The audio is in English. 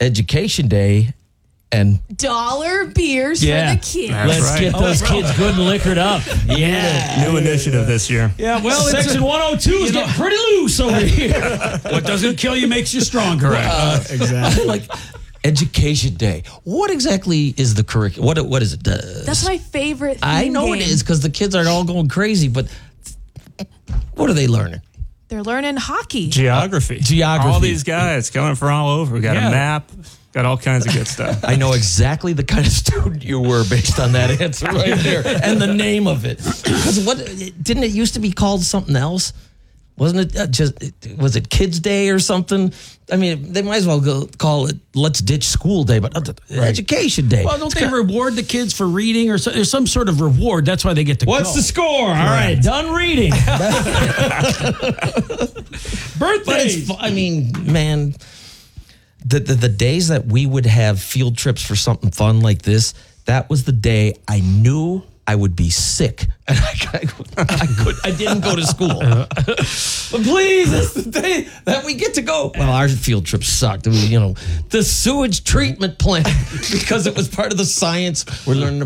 Education Day. And dollar beers for the kids. Let's get those kids good and liquored up. Yeah. New initiative this year. Yeah, well, Section 102 is getting pretty loose over here. What doesn't kill you makes you stronger. Exactly. Like Education Day. What exactly is the curriculum? What is it? That's my favorite thing. I know it is because the kids are all going crazy, but what are they learning? They're learning hockey. Geography. All these guys coming from all over. We got a map. Got all kinds of good stuff. I know exactly the kind of student you were based on that answer right there and the name of it. Because didn't it used to be called something else? Wasn't it was it Kids Day or something? I mean, they might as well call it Let's Ditch School Day, but Education Day. Well, don't they reward the kids for reading or there's some sort of reward? That's why they get to go. What's the score? All right, done reading. Birthdays. I mean, man, the days that we would have field trips for something fun like this, that was the day I knew I would be sick, and I didn't go to school. But please, it's the day that we get to go. Well, our field trip sucked. It was, the sewage treatment plant because it was part of the science. We're learning